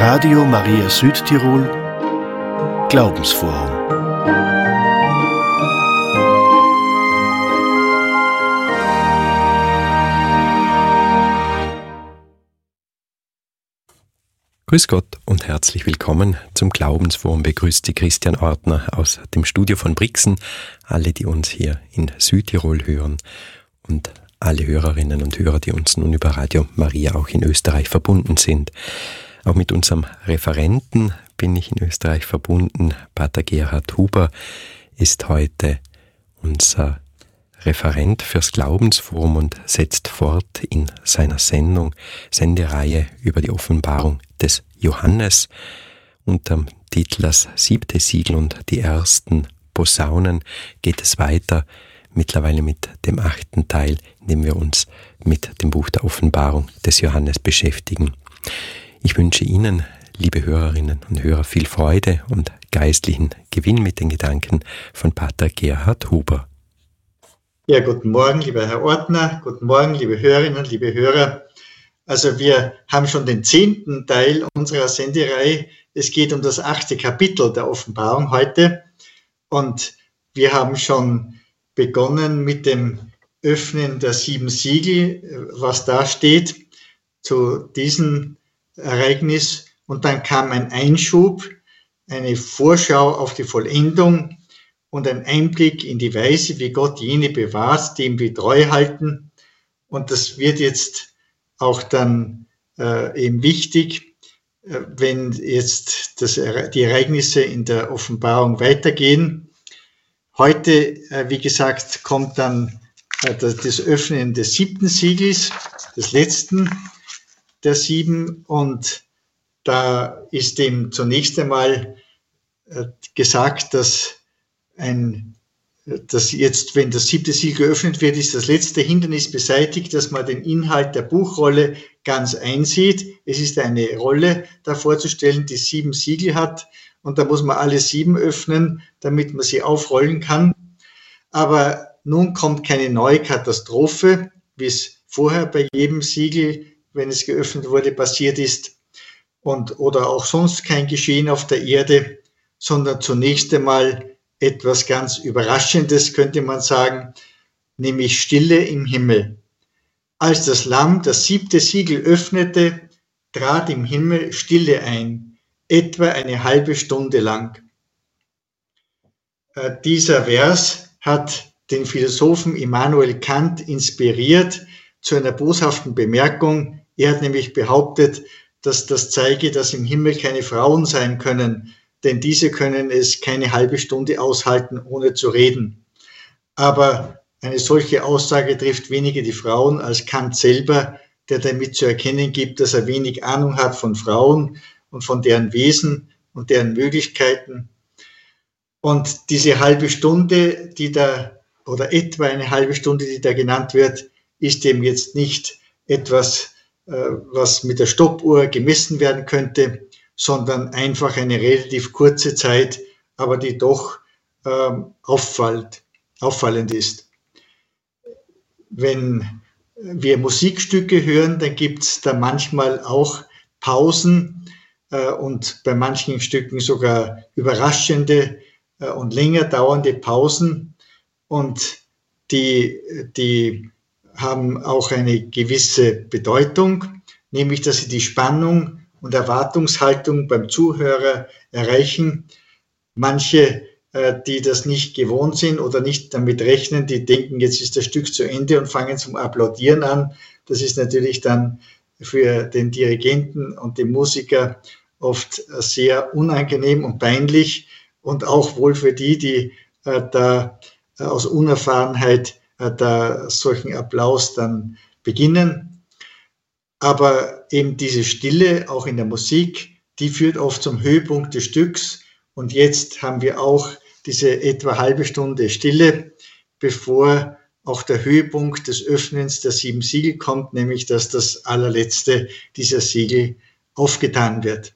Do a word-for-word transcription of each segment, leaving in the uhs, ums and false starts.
Radio Maria Südtirol Glaubensforum. Grüß Gott und herzlich willkommen zum Glaubensforum. Begrüßt Sie Christian Ortner aus dem Studio von Brixen, alle, die uns hier in Südtirol hören und alle Hörerinnen und Hörer, die uns nun über Radio Maria auch in Österreich verbunden sind. Auch mit unserem Referenten bin ich in Österreich verbunden. Pater Gerhard Huber ist heute unser Referent fürs Glaubensforum und setzt fort in seiner Sendung, Sendereihe über die Offenbarung des Johannes unterm Titel Das siebte Siegel und die ersten Posaunen geht es weiter, mittlerweile mit dem achten Teil, in dem wir uns mit dem Buch der Offenbarung des Johannes beschäftigen. Ich wünsche Ihnen, liebe Hörerinnen und Hörer, viel Freude und geistlichen Gewinn mit den Gedanken von Pater Gerhard Huber. Ja, guten Morgen, lieber Herr Ortner, guten Morgen, liebe Hörerinnen, liebe Hörer. Also wir haben schon den zehnten Teil unserer Sendereihe. Es geht um das achte Kapitel der Offenbarung heute und wir haben schon begonnen mit dem Öffnen der sieben Siegel, was da steht zu diesem Ereignis. Und dann kam ein Einschub, eine Vorschau auf die Vollendung und ein Einblick in die Weise, wie Gott jene bewahrt, die ihm die Treue halten. Und das wird jetzt auch dann äh, eben wichtig, äh, wenn jetzt das, die Ereignisse in der Offenbarung weitergehen. Heute, äh, wie gesagt, kommt dann äh, das, das Öffnen des siebten Siegels, des letzten der sieben. Und da ist dem zunächst einmal äh, gesagt, dass ein dass jetzt, wenn das siebte Siegel geöffnet wird, ist das letzte Hindernis beseitigt, dass man den Inhalt der Buchrolle ganz einsieht. Es ist eine Rolle da vorzustellen, die sieben Siegel hat und da muss man alle sieben öffnen, damit man sie aufrollen kann. Aber nun kommt keine neue Katastrophe, wie es vorher bei jedem Siegel, wenn es geöffnet wurde, passiert ist und oder auch sonst kein Geschehen auf der Erde, sondern zunächst einmal etwas ganz Überraschendes, könnte man sagen, nämlich Stille im Himmel. Als das Lamm das siebte Siegel öffnete, trat im Himmel Stille ein, etwa eine halbe Stunde lang. Äh, dieser Vers hat den Philosophen Immanuel Kant inspiriert zu einer boshaften Bemerkung. Er hat nämlich behauptet, dass das zeige, dass im Himmel keine Frauen sein können, denn diese können es keine halbe Stunde aushalten, ohne zu reden. Aber eine solche Aussage trifft weniger die Frauen als Kant selber, der damit zu erkennen gibt, dass er wenig Ahnung hat von Frauen und von deren Wesen und deren Möglichkeiten. Und diese halbe Stunde, die da, oder etwa eine halbe Stunde, die da genannt wird, ist eben jetzt nicht etwas, was mit der Stoppuhr gemessen werden könnte, sondern einfach eine relativ kurze Zeit, aber die doch ähm, auffallend, auffallend ist. Wenn wir Musikstücke hören, dann gibt es da manchmal auch Pausen äh, und bei manchen Stücken sogar überraschende äh, und länger dauernde Pausen und die, die haben auch eine gewisse Bedeutung, nämlich dass sie die Spannung und Erwartungshaltung beim Zuhörer erreichen. Manche, äh, die das nicht gewohnt sind oder nicht damit rechnen, die denken, jetzt ist das Stück zu Ende und fangen zum Applaudieren an. Das ist natürlich dann für den Dirigenten und den Musiker oft sehr unangenehm und peinlich und auch wohl für die, die äh, da äh, aus Unerfahrenheit äh, da solchen Applaus dann beginnen. Aber eben diese Stille, auch in der Musik, die führt oft zum Höhepunkt des Stücks. Und jetzt haben wir auch diese etwa halbe Stunde Stille, bevor auch der Höhepunkt des Öffnens der sieben Siegel kommt, nämlich dass das allerletzte dieser Siegel aufgetan wird.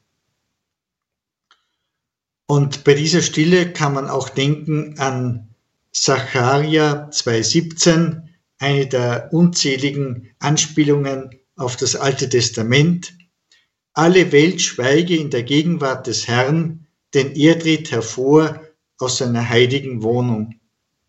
Und bei dieser Stille kann man auch denken an Sacharja zwei siebzehn, eine der unzähligen Anspielungen auf das Alte Testament. alle Welt schweige in der Gegenwart des Herrn, denn er tritt hervor aus seiner heiligen Wohnung.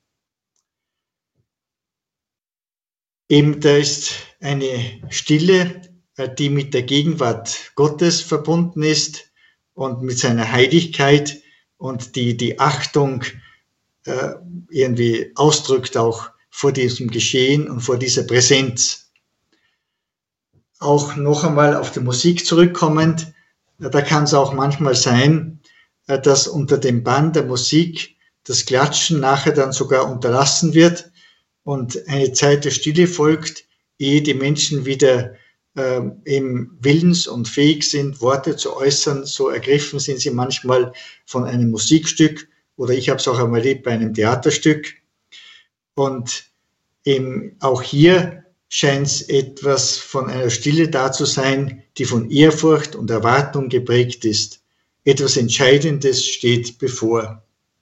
Eben da ist eine Stille, die mit der Gegenwart Gottes verbunden ist und mit seiner Heiligkeit und die die Achtung äh, irgendwie ausdrückt auch vor diesem Geschehen und vor dieser Präsenz. Auch noch einmal auf die Musik zurückkommend, da kann es auch manchmal sein, dass unter dem Bann der Musik das Klatschen nachher dann sogar unterlassen wird und eine Zeit der Stille folgt, ehe die Menschen wieder äh, eben willens und fähig sind, Worte zu äußern. So ergriffen sind sie manchmal von einem Musikstück oder ich habe es auch einmal erlebt bei einem Theaterstück. Und eben auch hier scheint es etwas von einer Stille da zu sein, die von Ehrfurcht und Erwartung geprägt ist. Etwas Entscheidendes steht bevor.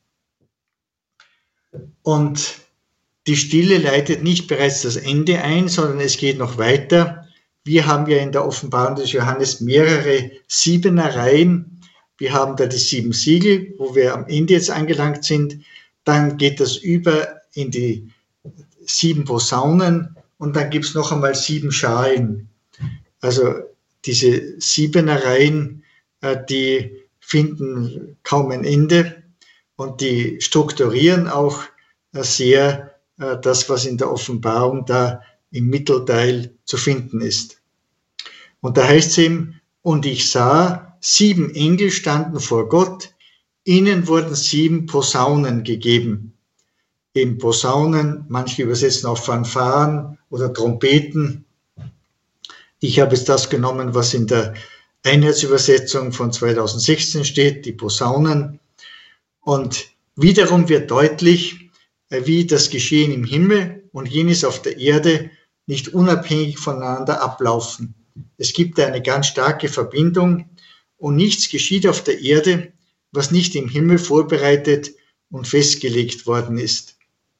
Und die Stille leitet nicht bereits das Ende ein, sondern es geht noch weiter. Wir haben ja in der Offenbarung des Johannes mehrere Siebenereien. Wir haben da die sieben Siegel, wo wir am Ende jetzt angelangt sind. Dann geht das über in die sieben Posaunen und dann gibt es noch einmal sieben Schalen. Also diese Siebenereien, die finden kaum ein Ende und die strukturieren auch sehr das, was in der Offenbarung da im Mittelteil zu finden ist. Und da heißt es eben, und ich sah, sieben Engel standen vor Gott, ihnen wurden sieben Posaunen gegeben. Eben Posaunen, manche übersetzen auch Fanfaren oder Trompeten. Ich habe jetzt das genommen, was in der Einheitsübersetzung von zweitausendsechzehn steht, die Posaunen. Und wiederum wird deutlich, wie das Geschehen im Himmel und jenes auf der Erde nicht unabhängig voneinander ablaufen. Es gibt eine ganz starke Verbindung und nichts geschieht auf der Erde, was nicht im Himmel vorbereitet und festgelegt worden ist.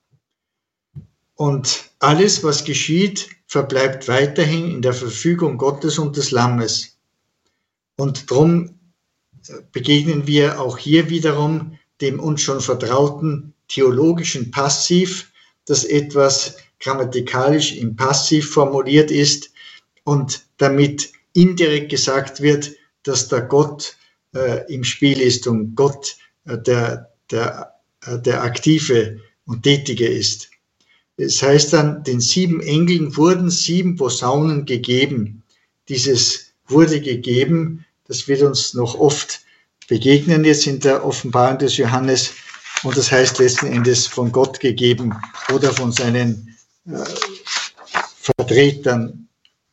Und alles, was geschieht, verbleibt weiterhin in der Verfügung Gottes und des Lammes. Und darum begegnen wir auch hier wiederum dem uns schon vertrauten theologischen Passiv, das etwas grammatikalisch im Passiv formuliert ist und damit indirekt gesagt wird, dass da Gott äh, im Spiel ist und Gott äh, der, der, äh, der Aktive und Tätige ist. Es heißt dann, den sieben Engeln wurden sieben Posaunen gegeben. Dieses wurde gegeben, das wird uns noch oft begegnen jetzt in der Offenbarung des Johannes. Und das heißt letzten Endes von Gott gegeben oder von seinen äh, Vertretern.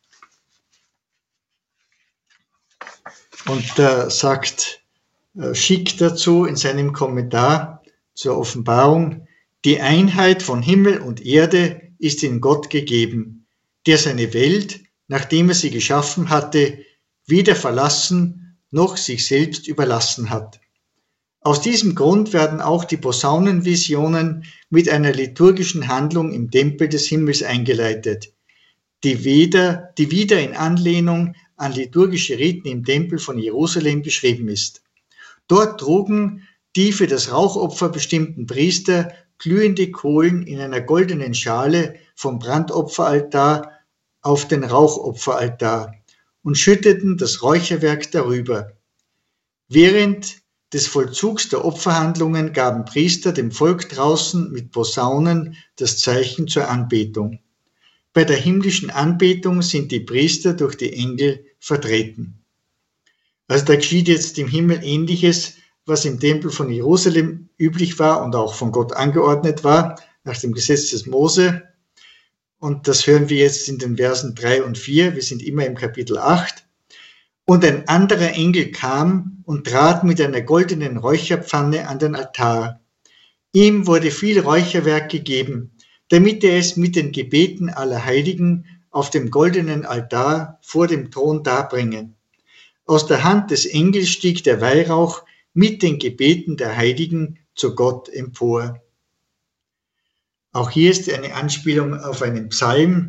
Und da sagt äh, Schick dazu in seinem Kommentar zur Offenbarung, die Einheit von Himmel und Erde ist in Gott gegeben, der seine Welt, nachdem er sie geschaffen hatte, weder verlassen noch sich selbst überlassen hat. Aus diesem Grund werden auch die Posaunenvisionen mit einer liturgischen Handlung im Tempel des Himmels eingeleitet, die, weder, die wieder in Anlehnung an liturgische Riten im Tempel von Jerusalem beschrieben ist. Dort trugen die für das Rauchopfer bestimmten Priester glühende Kohlen in einer goldenen Schale vom Brandopferaltar auf den Rauchopferaltar und schütteten das Räucherwerk darüber. Während des Vollzugs der Opferhandlungen gaben Priester dem Volk draußen mit Posaunen das Zeichen zur Anbetung. Bei der himmlischen Anbetung sind die Priester durch die Engel vertreten. Also da geschieht jetzt im Himmel Ähnliches, was im Tempel von Jerusalem üblich war und auch von Gott angeordnet war, nach dem Gesetz des Mose. Und das hören wir jetzt in den Versen drei und vier. Wir sind immer im Kapitel acht. Und ein anderer Engel kam und trat mit einer goldenen Räucherpfanne an den Altar. Ihm wurde viel Räucherwerk gegeben, damit er es mit den Gebeten aller Heiligen auf dem goldenen Altar vor dem Thron darbringe. Aus der Hand des Engels stieg der Weihrauch mit den Gebeten der Heiligen zu Gott empor. Auch hier ist eine Anspielung auf einen Psalm,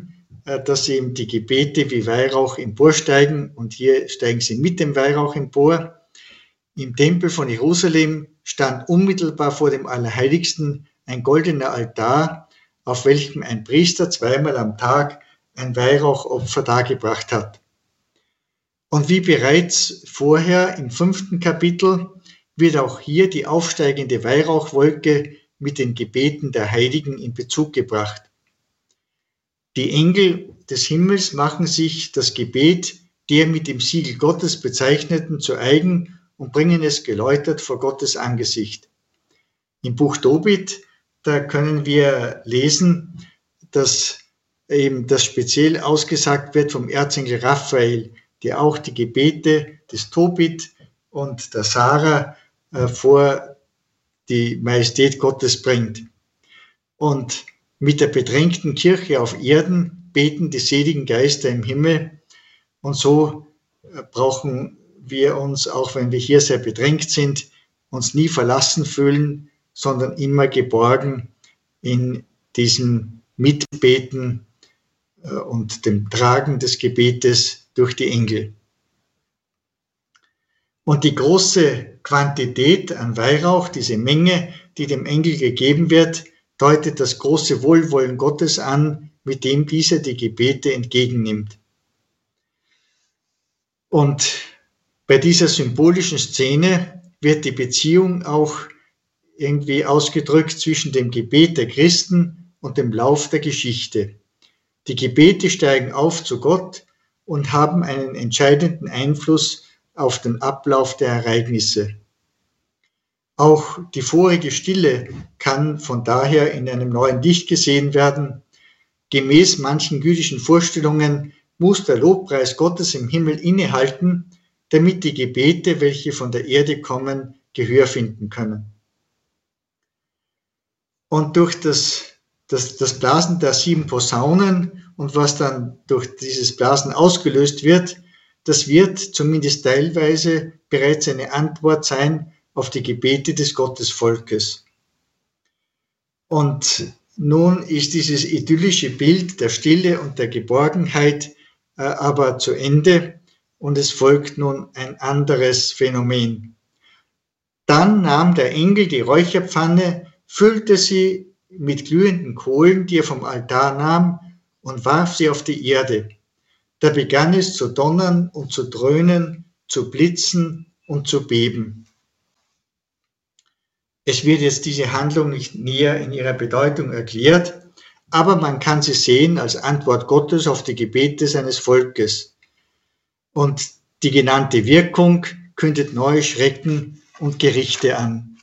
dass eben die Gebete wie Weihrauch emporsteigen, und hier steigen sie mit dem Weihrauch empor. Im Tempel von Jerusalem stand unmittelbar vor dem Allerheiligsten ein goldener Altar, auf welchem ein Priester zweimal am Tag ein Weihrauchopfer dargebracht hat. Und wie bereits vorher im fünften Kapitel wird auch hier die aufsteigende Weihrauchwolke mit den Gebeten der Heiligen in Bezug gebracht. Die Engel des Himmels machen sich das Gebet der mit dem Siegel Gottes bezeichneten zu eigen und bringen es geläutert vor Gottes Angesicht. Im Buch Tobit, da können wir lesen, dass eben das speziell ausgesagt wird vom Erzengel Raphael, der auch die Gebete des Tobit und der Sarah äh, vor die Majestät Gottes bringt. Und mit der bedrängten Kirche auf Erden beten die seligen Geister im Himmel. Und so äh, brauchen wir uns, auch wenn wir hier sehr bedrängt sind, uns nie verlassen fühlen, sondern immer geborgen in diesem Mitbeten äh, und dem Tragen des Gebetes durch die Engel. Und die große Quantität an Weihrauch, diese Menge, die dem Engel gegeben wird, deutet das große Wohlwollen Gottes an, mit dem dieser die Gebete entgegennimmt. Und bei dieser symbolischen Szene wird die Beziehung auch irgendwie ausgedrückt zwischen dem Gebet der Christen und dem Lauf der Geschichte. Die Gebete steigen auf zu Gott und haben einen entscheidenden Einfluss auf den Ablauf der Ereignisse. Auch die vorige Stille kann von daher in einem neuen Licht gesehen werden. Gemäß manchen jüdischen Vorstellungen muss der Lobpreis Gottes im Himmel innehalten, damit die Gebete, welche von der Erde kommen, Gehör finden können. Und durch das, das, das Blasen der sieben Posaunen und was dann durch dieses Blasen ausgelöst wird, das wird zumindest teilweise bereits eine Antwort sein auf die Gebete des Gottesvolkes. Und nun ist dieses idyllische Bild der Stille und der Geborgenheit äh, aber zu Ende und es folgt nun ein anderes Phänomen. Dann nahm der Engel die Räucherpfanne, füllte sie mit glühenden Kohlen, die er vom Altar nahm, und warf sie auf die Erde. Da begann es zu donnern und zu dröhnen, zu blitzen und zu beben. Es wird jetzt diese Handlung nicht näher in ihrer Bedeutung erklärt, aber man kann sie sehen als Antwort Gottes auf die Gebete seines Volkes. Und die genannte Wirkung kündet neue Schrecken und Gerichte an.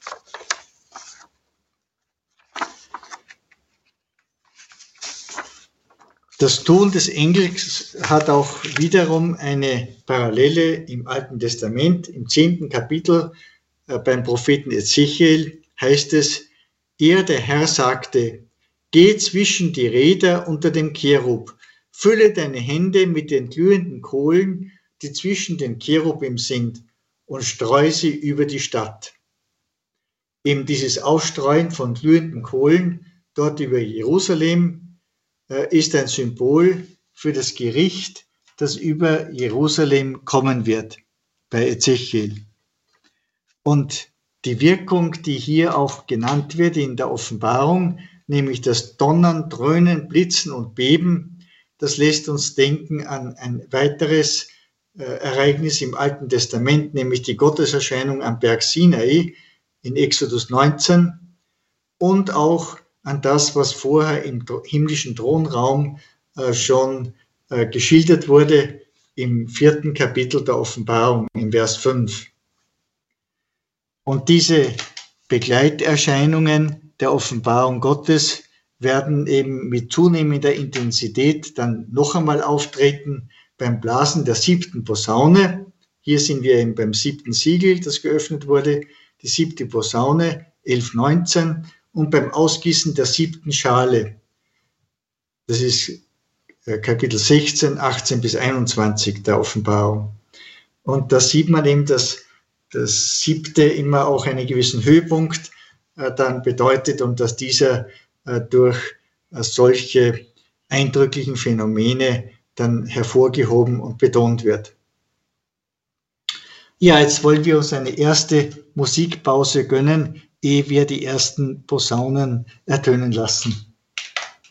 Das Tun des Engels hat auch wiederum eine Parallele im Alten Testament. Im zehnten Kapitel äh, beim Propheten Ezechiel heißt es, er, der Herr, sagte, geh zwischen die Räder unter dem Cherub, fülle deine Hände mit den glühenden Kohlen, die zwischen den Cherubim sind, und streu sie über die Stadt. Eben dieses Ausstreuen von glühenden Kohlen dort über Jerusalem ist ein Symbol für das Gericht, das über Jerusalem kommen wird, bei Ezechiel. Und die Wirkung, die hier auch genannt wird in der Offenbarung, nämlich das Donnern, Dröhnen, Blitzen und Beben, das lässt uns denken an ein weiteres äh, Ereignis im Alten Testament, nämlich die Gotteserscheinung am Berg Sinai in Exodus neunzehn und auch an das, was vorher im himmlischen Thronraum äh, schon äh, geschildert wurde im vierten Kapitel der Offenbarung, im Vers fünf. Und diese Begleiterscheinungen der Offenbarung Gottes werden eben mit zunehmender Intensität dann noch einmal auftreten beim Blasen der siebten Posaune. Hier sind wir eben beim siebten Siegel, das geöffnet wurde, die siebte Posaune, elf neunzehn, und beim Ausgießen der siebten Schale. Das ist Kapitel sechzehn, achtzehn bis einundzwanzig der Offenbarung. Und da sieht man eben, dass das siebte immer auch einen gewissen Höhepunkt äh, dann bedeutet und dass dieser äh, durch äh, solche eindrücklichen Phänomene dann hervorgehoben und betont wird. Ja, jetzt wollen wir uns eine erste Musikpause gönnen, ehe wir die ersten Posaunen ertönen lassen.